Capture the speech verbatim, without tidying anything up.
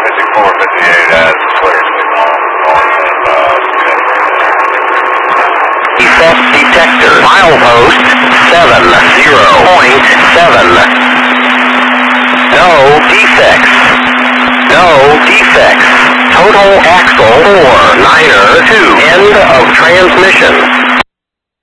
fifty-four fifty-eight has clear signal north of uh, Defect detector. Milepost seven zero point seven. No defects. No defects. Total axle four niner two. End of transmission.